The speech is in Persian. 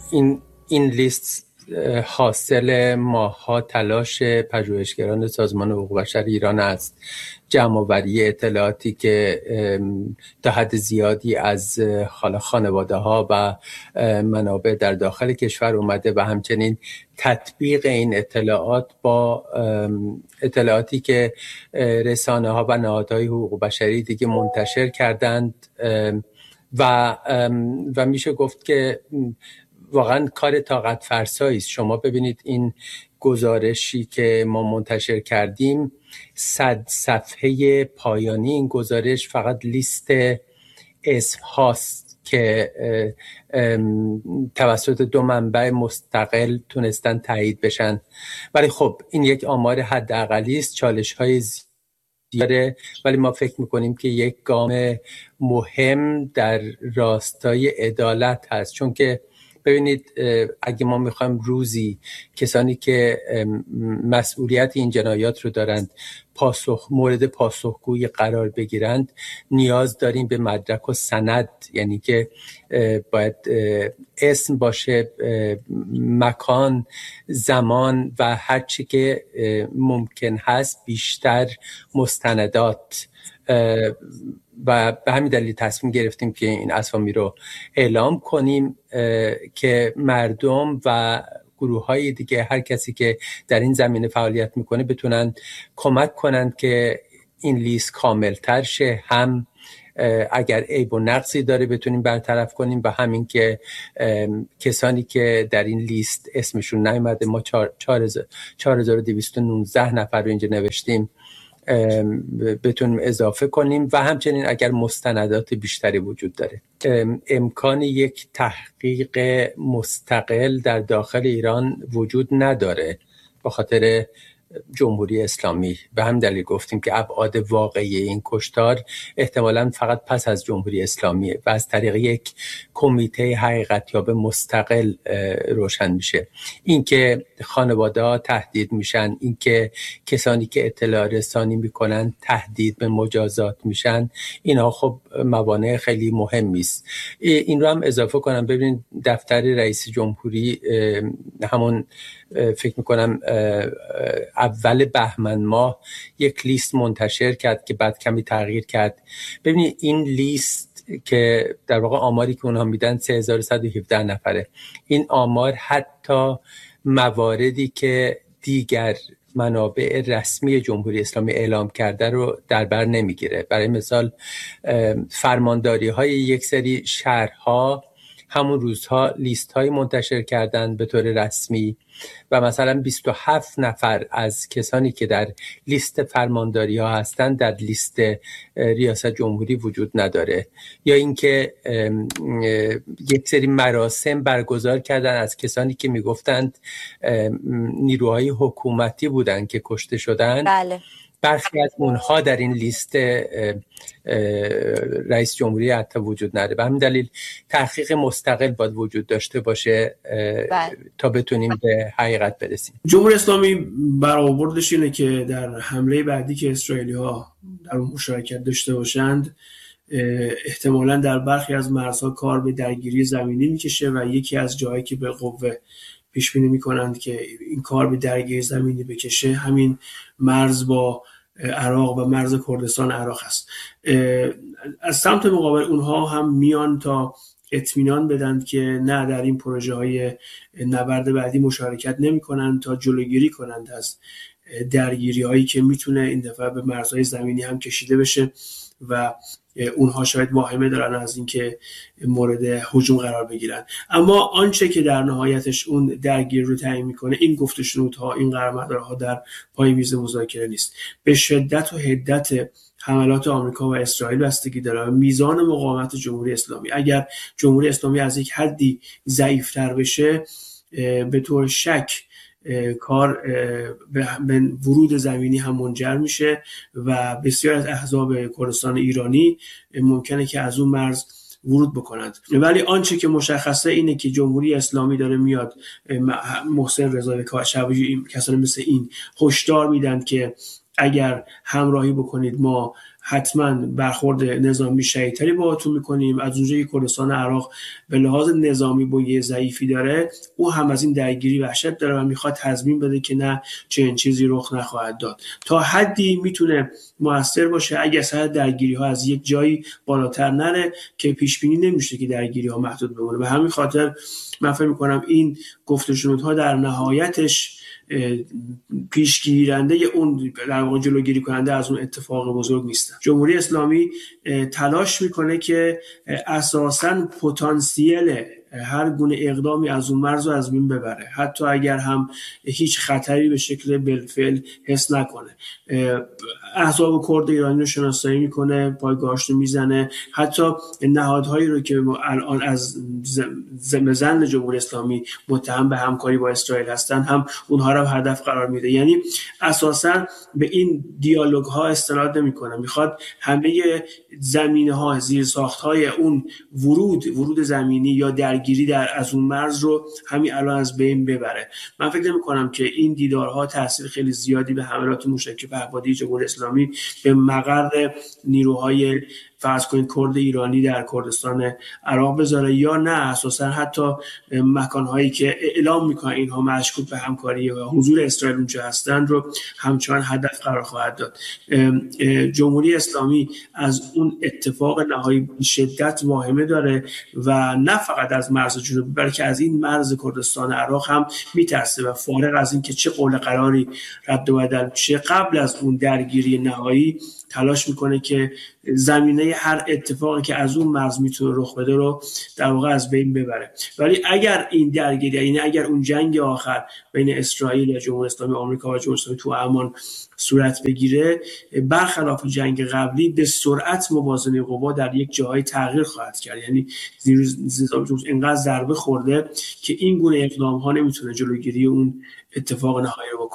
این لیست حاصل ماه‌ها تلاش پژوهشگران سازمان حقوق بشر ایران است. جمع‌آوری اطلاعاتی که تا حد زیادی از خانواده‌ها و منابع در داخل کشور اومده و همچنین تطبیق این اطلاعات با اطلاعاتی که رسانه‌ها و نهادهای حقوق بشری دیگه منتشر کردند و میشه گفت که واقعا کار طاقت فرسایی است. شما ببینید این گزارشی که ما منتشر کردیم 100 صفحه پایانی این گزارش فقط لیست اسم هاست که توسط 2 منبع مستقل تونستن تایید بشن، ولی خب این یک آمار حداقلی است، چالش‌های زیاده، ولی ما فکر میکنیم که یک گام مهم در راستای عدالت هست. چون که ببینید اگه ما میخوایم روزی کسانی که مسئولیت این جنایات رو دارند مورد پاسخگویی قرار بگیرند، نیاز داریم به مدرک و سند، یعنی که باید اسم باشه، مکان، زمان و هر چی که ممکن هست بیشتر مستندات، و به همین دلیل تصمیم گرفتیم که این اسامی رو اعلام کنیم که مردم و گروه‌های دیگه، هر کسی که در این زمینه فعالیت میکنه بتونن کمک کنن که این لیست کاملتر شه، هم اگر عیب و نقصی داره بتونیم برطرف کنیم و همین که کسانی که در این لیست اسمشون نیامده، ما 4219 نفر رو اینجا نوشتیم، بتونیم اضافه کنیم و همچنین اگر مستندات بیشتری وجود داره. امکان یک تحقیق مستقل در داخل ایران وجود نداره به خاطر جمهوری اسلامی. به هم دلیل گفتیم که ابعاد واقعی این کشتار احتمالاً فقط پس از جمهوری اسلامیه و از طریق یک کمیته حقیقتیاب مستقل روشن میشه. این که خانواده‌ها تهدید میشن، این که کسانی که اطلاع رسانی میکنن تهدید به مجازات میشن، اینا خب موانع خیلی مهمی است. این رو هم اضافه کنم، ببینید دفتر رئیس جمهوری همون فکر میکنم اول بهمن ماه یک لیست منتشر کرد که بعد کمی تغییر کرد. ببینید این لیست که در واقع آماری که اونها میدن 3117 نفره، این آمار حتی مواردی که دیگر منابع رسمی جمهوری اسلامی اعلام کرده رو در بر نمیگیره. برای مثال فرمانداری های یک سری شهرها همون روزها لیست های منتشر کردن به طور رسمی و مثلا 27 نفر از کسانی که در لیست فرمانداری ها هستن در لیست ریاست جمهوری وجود نداره. یا اینکه یک سری مراسم برگزار کردن از کسانی که میگفتند نیروهای حکومتی بودن که کشته شدن. بله. برخی از اونها در این لیست رئیس جمهوری حتی وجود نداره. به همین دلیل تحقیق مستقل باید وجود داشته باشه تا بتونیم به حقیقت برسیم. جمهوری اسلامی برآوردش اینه که در حمله بعدی که اسرائیلی‌ها در اون مشارکت داشته باشند، احتمالاً در برخی از مرزها کار به درگیری زمینی میکشه و یکی از جاهایی که به قوه پیش بینی میکنند که این کار به درگیری زمینی بکشه همین مرز با عراق و مرز کردستان عراق است. از سمت مقابل اونها هم میان تا اطمینان بدن که نه، در این پروژه های نبرد بعدی مشارکت نمی کنند تا جلوگیری کنند از درگیری هایی که میتونه این دفعه به مرزهای زمینی هم کشیده بشه و اونها شاید واهمه دارن از اینکه مورد هجوم قرار بگیرن. اما آنچه که در نهایتش اون درگیر رو تعیین میکنه این گفت و شنودها، این قرارمدارها در پای میز مذاکره نیست. به شدت و حدت حملات آمریکا و اسرائیل بستگی داره، میزان مقاومت جمهوری اسلامی. اگر جمهوری اسلامی از یک حدی ضعیفتر بشه، به طور شک کار به ورود زمینی هم منجر میشه و بسیار از احزاب کردستان ایرانی ممکنه که از اون مرز ورود بکنند. ولی آنچه که مشخصه اینه که جمهوری اسلامی داره میاد، محسن رضایی کسانی مثل این هشدار میدن که اگر همراهی بکنید ما حتما برخورد نظامی شدیدتری باهاتون میکنیم. از اونجایی که کردستان عراق به لحاظ نظامی بنیه ضعیفی داره، او هم از این درگیری وحشت داره و میخواد تضمین بده که نه چنین چیزی رخ نخواهد داد. تا حدی میتونه موثر باشه اگه سطح درگیری ها از یک جایی بالاتر نره که پیش بینی نمیشه که درگیری ها محدود بمونه. به همین خاطر من فکر میکنم این گفت و شنودها در نهایتش پیشگیرنده اون، در واقع جلوگیری کننده از اون اتفاق بزرگ نیستن. جمهوری اسلامی تلاش میکنه که اساساً پتانسیل هر گونه اقدامی از اون مرز رو از بین ببره، حتی اگر هم هیچ خطری به شکل بالفعل حس نکنه. احزاب کرد ایرانی رو شناسایی میکنه، پایگاهاش رو میزنه، حتی نهادهایی رو که الان از زمزن جمهوری اسلامی متهم به همکاری با اسرائیل هستن هم اونها رو هدف قرار میده. یعنی اساسا به این دیالوگ ها استناد نمیکنه، میخواد همه زمینه ها، زیر ساخت های اون ورود زمینی یا درگیری در از اون مرز رو همین الان از بین ببره. من فکر نمی‌کنم که این دیدارها تاثیر خیلی زیادی به حملات موشکی پهپادی جمهوری اسلامی به مقر نیروهای فرض کنید کرد ایرانی در کردستان عراق بذاره، یا نه اساسا حتی مکانهایی که اعلام میکنن اینها مشکوک به همکاری و حضور اسرائیل اونجا هستند رو همچنان هدف قرار خواهد داد. جمهوری اسلامی از اون اتفاق نهایی شدت واهمه داره و نه فقط از مرز جنوبی بلکه از این مرز کردستان عراق هم میترسه و فارغ از این که چه قول قراری رد و بدل بشه قبل از اون درگیری نهایی تلاش میکنه که زمینه هر اتفاقی که از اون مرز میتونه رخ بده رو در واقع از بین ببره. ولی اگر این درگیری، یعنی اگر اون جنگ آخر بین اسرائیل و جمهوری اسلامی آمریکا و جمهوری اسلامی تو عمان صورت بگیره، برخلاف جنگ قبلی به سرعت موازنه قوا در یک جای تغییر خواهد کرد. یعنی نظام جمهوری اینقدر ضربه خورده که این گونه اقدام ها نمیتونه جلوگیری اون اتفاق نهایی رو